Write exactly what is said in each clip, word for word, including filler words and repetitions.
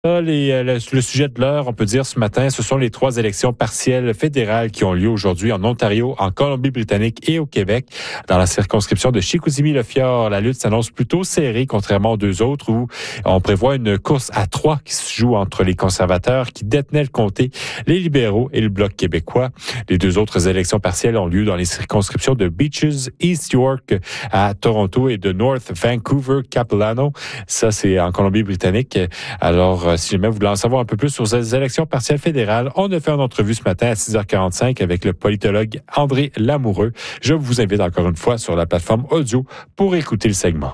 Les, le, le sujet de l'heure, on peut dire ce matin, ce sont les trois élections partielles fédérales qui ont lieu aujourd'hui en Ontario, en Colombie-Britannique et au Québec. Dans la circonscription de Chicoutimi-Le-Fjord, la lutte s'annonce plutôt serrée, contrairement aux deux autres où on prévoit une course à trois qui se joue entre les conservateurs qui détenaient le comté, les libéraux et le Bloc québécois. Les deux autres élections partielles ont lieu dans les circonscriptions de Beaches, East York à Toronto et de North Vancouver-Capilano. Ça, c'est en Colombie-Britannique. Alors, si jamais vous voulez en savoir un peu plus sur ces élections partielles fédérales, on a fait une entrevue ce matin à six heures quarante-cinq avec le politologue André Lamoureux. Je vous invite encore une fois sur la plateforme audio pour écouter le segment.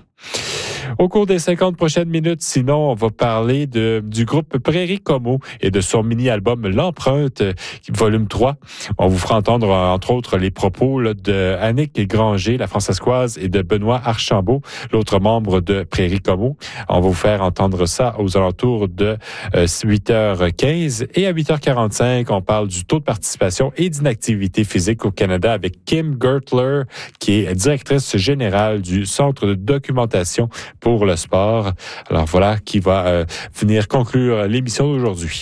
Au cours des cinquante prochaines minutes, sinon, on va parler de, du groupe Prairie Como et de son mini-album L'Empreinte, volume trois. On vous fera entendre, entre autres, les propos là, de Annick Granger, la Françaiscoise, et de Benoît Archambault, l'autre membre de Prairie Como. On va vous faire entendre ça aux alentours de euh, huit heures quinze. Et à huit heures quarante-cinq, on parle du taux de participation et d'inactivité physique au Canada avec Kim Gertler, qui est directrice générale du Centre de documentation pour le sport. Alors voilà qui va euh, venir conclure l'émission d'aujourd'hui.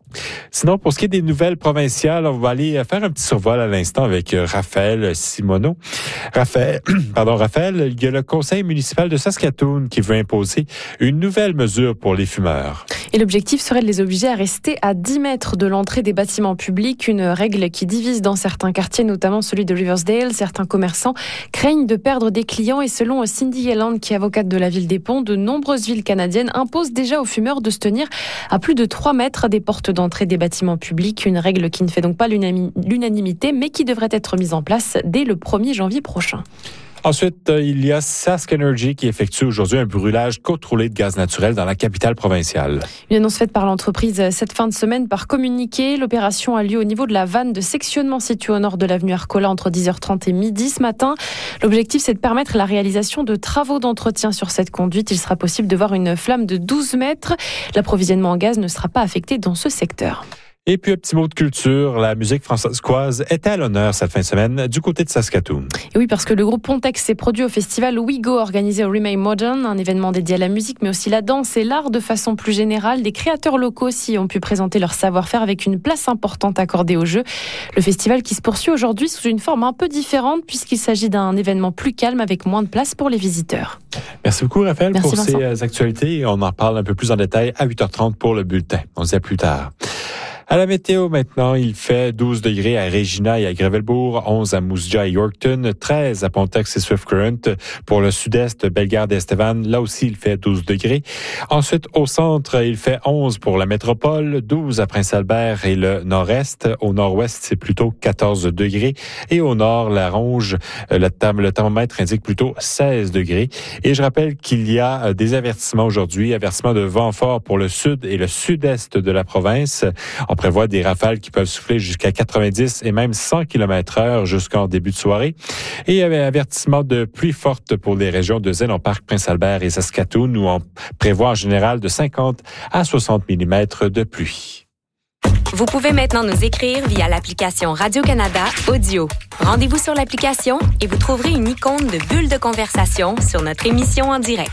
Sinon, pour ce qui est des nouvelles provinciales, on va aller faire un petit survol à l'instant avec Raphaël Simoneau. Raphaël, pardon, Raphaël, il y a le conseil municipal de Saskatoon qui veut imposer une nouvelle mesure pour les fumeurs. Et l'objectif serait de les obliger à rester à dix mètres de l'entrée des bâtiments publics, une règle qui divise dans certains quartiers, notamment celui de Riversdale. Certains commerçants craignent de perdre des clients et selon Cindy Yelland, qui est avocate de la ville des Ponts, de nombreuses villes canadiennes imposent déjà aux fumeurs de se tenir à plus de trois mètres des portes d'entrée des bâtiments publics, une règle qui ne fait donc pas l'unanimité, mais qui devrait être mise en place dès le premier janvier prochain. Ensuite, il y a Sask Energy qui effectue aujourd'hui un brûlage contrôlé de gaz naturel dans la capitale provinciale. Une annonce faite par l'entreprise cette fin de semaine par communiqué. L'opération a lieu au niveau de la vanne de sectionnement située au nord de l'avenue Arcola entre dix heures trente et midi ce matin. L'objectif, c'est de permettre la réalisation de travaux d'entretien sur cette conduite. Il sera possible de voir une flamme de douze mètres. L'approvisionnement en gaz ne sera pas affecté dans ce secteur. Et puis, un petit mot de culture. La musique françaiscoise était à l'honneur cette fin de semaine du côté de Saskatoon. Et oui, parce que le groupe Pontex s'est produit au festival We Go, organisé au Remain Modern, un événement dédié à la musique, mais aussi la danse et l'art de façon plus générale. Des créateurs locaux aussi ont pu présenter leur savoir-faire avec une place importante accordée au jeu. Le festival qui se poursuit aujourd'hui sous une forme un peu différente, puisqu'il s'agit d'un événement plus calme avec moins de place pour les visiteurs. Merci beaucoup, Raphaël, Merci, pour Vincent. ces actualités. On en parle un peu plus en détail à huit heures trente pour le bulletin. On se dit à plus tard. À la météo maintenant, il fait douze degrés à Regina et à Gravelbourg, onze à Moose Jaw et Yorkton, treize à Pontex et Swift Current. Pour le sud-est, Bellegarde et Estevan, là aussi il fait douze degrés. Ensuite, au centre, il fait onze pour la métropole, douze à Prince-Albert et le nord-est. Au nord-ouest, c'est plutôt quatorze degrés. Et au nord, la Ronge, le, tam- le thermomètre indique plutôt seize degrés. Et je rappelle qu'il y a des avertissements aujourd'hui, avertissements de vent fort pour le sud et le sud-est de la province. On prévoit des rafales qui peuvent souffler jusqu'à quatre-vingt-dix et même cent kilomètres heure jusqu'en début de soirée. Et il y avait un avertissement de pluie forte pour les régions de Zénon Park, Prince-Albert et Saskatoon, où on prévoit en général de cinquante à soixante millimètres de pluie. Vous pouvez maintenant nous écrire via l'application Radio-Canada Audio. Rendez-vous sur l'application et vous trouverez une icône de bulle de conversation sur notre émission en direct.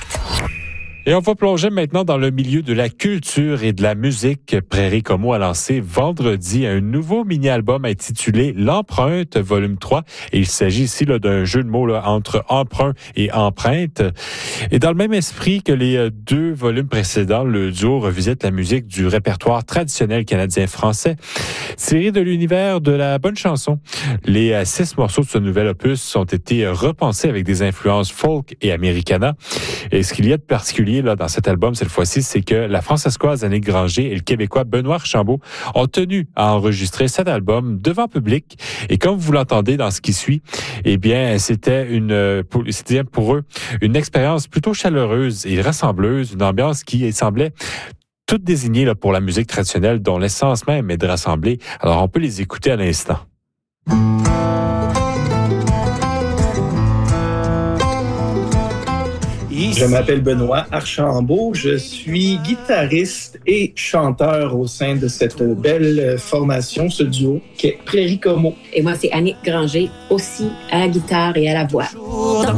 Et on va plonger maintenant dans le milieu de la culture et de la musique. Prairie Como a lancé vendredi un nouveau mini-album intitulé L'Empreinte, volume trois. Et il s'agit ici là, d'un jeu de mots là, entre emprunt et empreinte. Et dans le même esprit que les deux volumes précédents, le duo revisite la musique du répertoire traditionnel canadien-français, tiré de l'univers de la bonne chanson. Les six morceaux de ce nouvel opus ont été repensés avec des influences folk et americana. Et ce qu'il y a de particulier là, dans cet album, cette fois-ci, c'est que la Françaiscoise Annick Granger et le Québécois Benoît Archambault ont tenu à enregistrer cet album devant public. Et comme vous l'entendez dans ce qui suit, eh bien, c'était une, pour, c'était pour eux une expérience plutôt chaleureuse et rassembleuse, une ambiance qui semblait toute désignée là, pour la musique traditionnelle, dont l'essence même est de rassembler. Alors, on peut les écouter à l'instant. Je m'appelle Benoît Archambault, je suis guitariste et chanteur au sein de cette belle formation, ce duo qui est Prairie Como. Et moi, c'est Annick Granger, aussi à la guitare et à la voix.